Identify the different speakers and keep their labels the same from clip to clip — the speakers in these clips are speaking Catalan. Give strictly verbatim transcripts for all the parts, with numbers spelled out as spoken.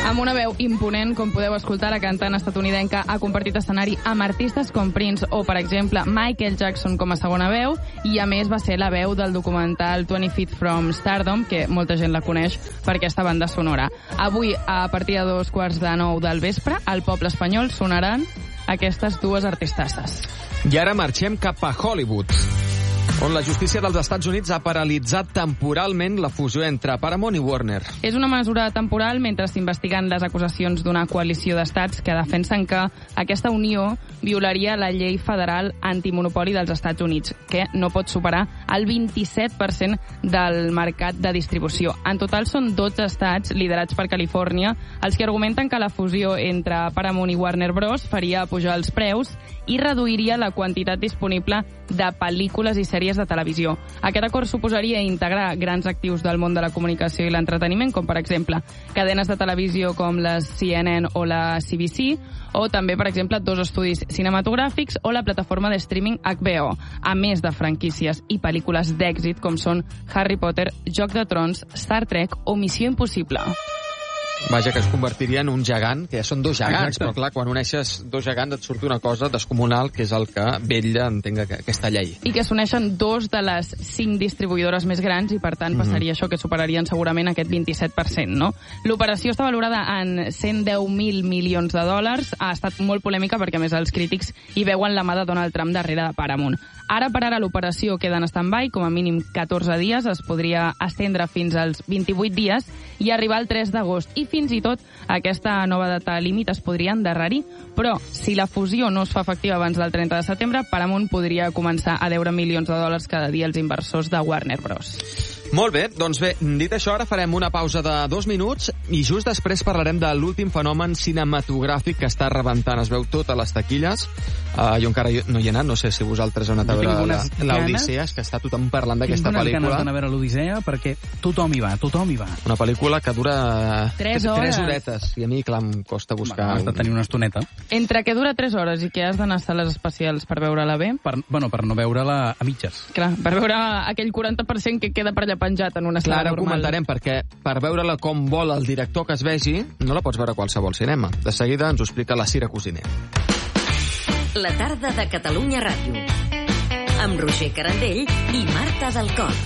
Speaker 1: Amb una veu imponent, com podeu escoltar, la cantant estatunidenca ha compartit escenari amb artistes com Prince o, per exemple, Michael Jackson com a segona veu, i a més va ser la veu del documental twenty feet from Stardom, que molta gent la coneix per aquesta banda sonora. Avui, a partir de dos quarts de nou del vespre, al Poble Espanyol sonaran aquestes dues artistasses.
Speaker 2: I ara marxem cap a Hollywood, on la justícia dels Estats Units ha paralitzat temporalment la fusió entre Paramount i Warner.
Speaker 1: És una mesura temporal mentre s'investiguen les acusacions d'una coalició d'estats que defensen que aquesta unió violaria la llei federal antimonopoli dels Estats Units, que no pot superar el vint-i-set per cent del mercat de distribució. En total són dotze estats, liderats per Califòrnia, els que argumenten que la fusió entre Paramount i Warner Bros. Faria pujar els preus i reduiria la quantitat disponible de pel·lícules i sèries de televisió. Aquest acord suposaria integrar grans actius del món de la comunicació i l'entreteniment, com per exemple cadenes de televisió com la C N N o la C B C, o també, per exemple, dos estudis cinematogràfics o la plataforma de streaming H B O, a més de franquícies i pel·lícules d'èxit com són Harry Potter, Joc de Trons, Star Trek o Missió Impossible.
Speaker 2: Vaja, que es convertiria en un gegant, que ja són dos gegants,
Speaker 3: Exacte.
Speaker 2: però clar, quan uneixes dos gegants et surt una cosa descomunal, que és el que vetlla entenga aquesta llei.
Speaker 1: I que s'uneixen dos de les cinc distribuïdores més grans i, per tant, passaria mm-hmm. això, que superarien segurament aquest vint-i-set per cent, no? L'operació està valorada en cent deu mil milions de dòlars. Ha estat molt polèmica perquè, a més, els crítics hi veuen la mà de Donald Trump darrere de Paramount. Ara per ara l'operació queda en stand-by, com a mínim catorze dies, es podria estendre fins als vint-i-vuit dies i arribar al tres d'agost. I fins i tot aquesta nova data límit es podria endarrerir, però si la fusió no es fa efectiva abans del trenta de setembre, Paramount podria començar a deure milions de dòlars cada dia als inversors de Warner Bros.
Speaker 2: Molt bé, doncs bé, dit això, ara farem una pausa de dos minuts i just després parlarem de l'últim fenomen cinematogràfic que està rebentant. Es veu tot a les taquilles. Uh, jo encara no hi he anat, no sé si vosaltres heu anat a veure l'Odissea, és que està tothom parlant d'aquesta pel·lícula.
Speaker 3: Tinc unes ganes d'anar a veure l'Odissea perquè tothom hi va, tothom hi va.
Speaker 2: Una pel·lícula que dura
Speaker 1: Tres hores.
Speaker 2: tres horetes, i a mi, clar, em costa buscar...
Speaker 3: Bueno, has de tenir una estoneta.
Speaker 1: Entre que dura tres hores i que has d'anar a sales especials per veure-la bé...
Speaker 3: Per, bueno, per no veure-la a mitges.
Speaker 1: Clar, per veure aquell quaranta per cent que queda per allà penjat en una sala
Speaker 2: Clar, ara ho
Speaker 1: normal.
Speaker 2: comentarem, perquè per veure-la com vol el director que es vegi, no la pots veure a qualsevol cinema. De seguida ens ho explica la Cira Cosiner.
Speaker 4: La tarda de Catalunya Ràdio, amb Roger Carandell i Marta Delcor.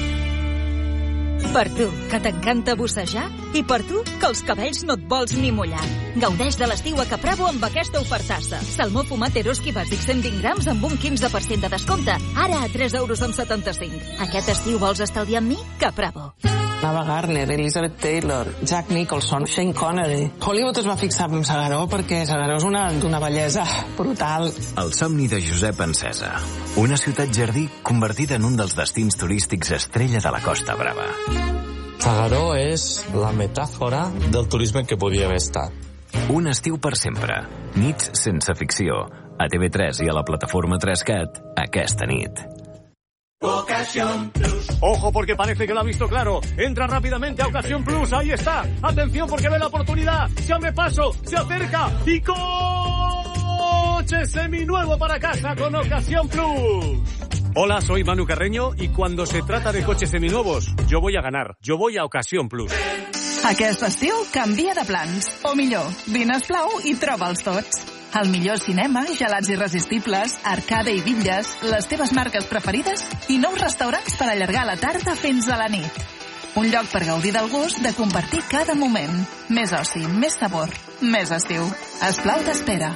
Speaker 5: Per tu, que t'encanta bussejar, i per tu, que els cabells no et vols ni mullar. Gaudeix de l'estiu a Capravo amb aquesta ofertassa. Salmó fumat Eroski bàsic cent vint grams amb un quinze per cent de descompte. Ara a tres euros amb setanta-cinc. Aquest estiu vols estalviar amb mi? Capravo.
Speaker 6: Ava Gardner, Elizabeth Taylor, Jack Nicholson, Shane Connery. Hollywood es va fixar en Segaró perquè Segaró és una, una bellesa brutal.
Speaker 7: El somni de Josep Encesa. Una ciutat jardí convertida en un dels destins turístics estrella de la Costa Brava.
Speaker 8: Segaró és la metàfora del turisme que podia haver estat.
Speaker 7: Un estiu per sempre. Nits sense ficció. A T V tres i a la plataforma tres cat aquesta nit.
Speaker 9: Ocasión Plus. Ojo porque parece que lo ha visto claro. Entra rápidamente a Ocasión Plus. Ahí está. Atención porque ve la oportunidad. Se abre paso. Se acerca. Y coche seminuevo para casa con Ocasión Plus. Hola, soy Manu Carreño y cuando se trata de coches seminuevos, yo voy a ganar. Yo voy a Ocasión Plus.
Speaker 10: Aquest estiu canvia de plans. O millor, vine a Esplau i troba'ls tots. El millor cinema, gelats irresistibles, arcade i bitlles, les teves marques preferides i nous restaurants per allargar la tarda fins a la nit. Un lloc per gaudir del gust de compartir cada moment. Més oci, més sabor, més estiu. Esplau t'espera.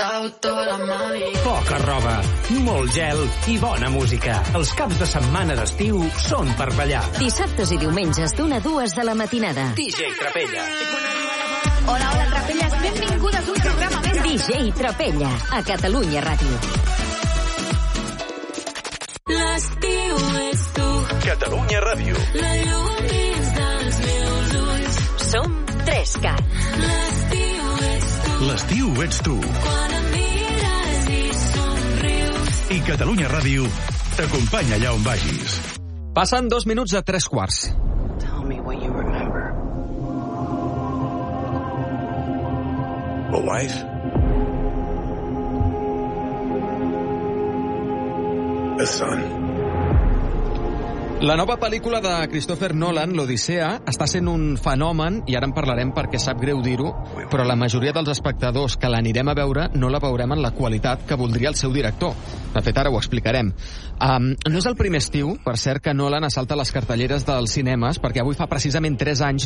Speaker 11: Poca roba, molt gel i bona música. Els caps de setmana d'estiu són per ballar.
Speaker 4: Dissabtes i diumenges d'una a dues de la matinada.
Speaker 11: D J Trapella.
Speaker 12: Hola, hola, Trapelles, benvingudes a un programa més.
Speaker 4: D J Trapella, a Catalunya Ràdio.
Speaker 13: L'estiu ets tu.
Speaker 7: Catalunya Ràdio.
Speaker 13: La llum dins dels meus ulls.
Speaker 4: Som tres cat.
Speaker 13: L'estiu ets tu.
Speaker 7: L'estiu ets tu.
Speaker 13: Quan em mires i somrius.
Speaker 7: I Catalunya Ràdio t'acompanya allà on vagis.
Speaker 2: Passen dos minuts a tres quarts.
Speaker 6: Tell me what you remember.
Speaker 7: A wife? A son?
Speaker 2: La nova pel·lícula de Christopher Nolan, l'Odissea, està sent un fenomen, i ara en parlarem perquè sap greu dir-ho, però la majoria dels espectadors que l'anirem a veure no la veurem en la qualitat que voldria el seu director. De fet, ara ho explicarem. Um, no és el primer estiu, per cert, que Nolan assalta les cartelleres dels cinemes, perquè avui fa precisament tres anys